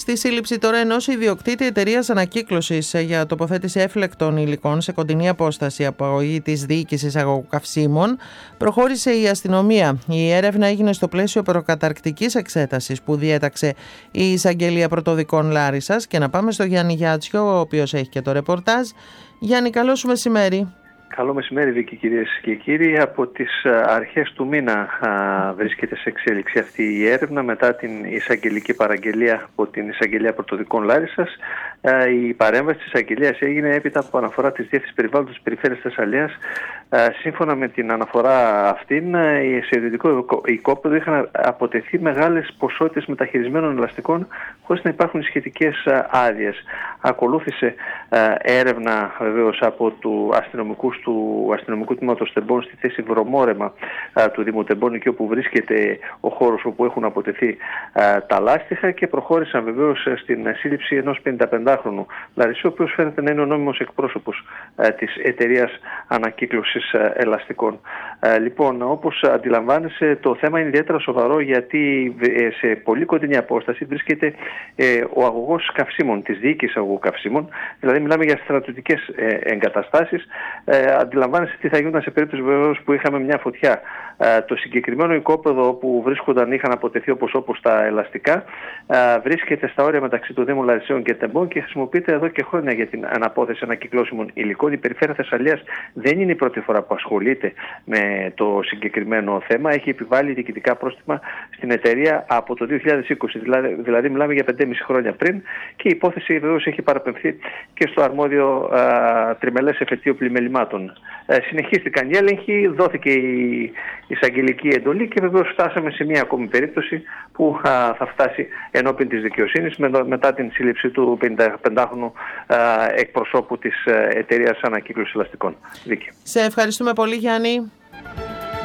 Στη σύλληψη τώρα ενός ιδιοκτήτη εταιρείας ανακύκλωσης για τοποθέτηση έφλεκτων υλικών σε κοντινή απόσταση από αγωγή της διοίκησης αγωγοκαυσίμων προχώρησε η αστυνομία. Η έρευνα έγινε στο πλαίσιο προκαταρκτικής εξέτασης που διέταξε η Εισαγγελία Πρωτοδικών Λάρισσας. Και να πάμε στο Γιάννη Γιάτσιο, ο οποίος έχει και το ρεπορτάζ. Γιάννη, καλό σου μεσημέρι. Καλό μεσημέρι, Βίκη, κυρίες και κύριοι. Από τις αρχές του μήνα βρίσκεται σε εξέλιξη αυτή η έρευνα μετά την εισαγγελική παραγγελία από την Εισαγγελία Πρωτοδικών Λάρισσας. Η παρέμβαση της εισαγγελίας έγινε έπειτα από αναφορά της Διεύθυνσης Περιβάλλοντος της Περιφέρειας Θεσσαλίας. Σύμφωνα με την αναφορά αυτήν, σε ιδιωτικό οικόπεδο είχαν αποτεθεί μεγάλες ποσότητες μεταχειρισμένων ελαστικών χωρίς να υπάρχουν σχετικές άδειες. Ακολούθησε έρευνα βεβαίως από του αστυνομικού τμήματος Τεμπών στη θέση Βρωμόρεμα του Δήμου Τεμπών, εκεί όπου βρίσκεται ο χώρος όπου έχουν αποτεθεί τα λάστιχα, και προχώρησαν βεβαίως στην σύλληψη ενός 55χρονου Λαρισίου, ο οποίος φαίνεται να είναι ο νόμιμος εκπρόσωπος της εταιρείας ανακύκλωσης ελαστικών. Λοιπόν, όπως αντιλαμβάνεσαι, το θέμα είναι ιδιαίτερα σοβαρό, γιατί σε πολύ κοντινή απόσταση βρίσκεται ο αγωγός καυσίμων, της διοίκησης αγωγοκαυσίμων, δηλαδή μιλάμε για στρατιωτικές εγκαταστάσεις. Αντιλαμβάνεσαι τι θα γινόταν σε περίπτωση βεβαίως που είχαμε μια φωτιά. Το συγκεκριμένο οικόπεδο όπου είχαν αποτεθεί όπως τα ελαστικά βρίσκεται στα όρια μεταξύ του Δήμου Λαρισαίων και Τεμπών και χρησιμοποιείται εδώ και χρόνια για την αναπόθεση ανακυκλώσιμων υλικών. Η Περιφέρεια Θεσσαλίας δεν είναι η πρώτη φορά που ασχολείται με το συγκεκριμένο θέμα. Έχει επιβάλει διοικητικά πρόστιμα στην εταιρεία από το 2020, δηλαδή μιλάμε για 5,5 χρόνια πριν, και η υπόθεση βεβαίως έχει παραπεμφθεί και στο αρμόδιο τριμελές εφετείο πλημελημάτων. Συνεχίστηκαν οι έλεγχοι, δόθηκε η εισαγγελική εντολή και βεβαίως φτάσαμε σε μια ακόμη περίπτωση που θα φτάσει ενώπιον της δικαιοσύνης μετά την σύλληψη του 55χρονου εκπροσώπου της εταιρείας ανακύκλωσης ελαστικών. Σε ευχαριστούμε πολύ, Γιάννη.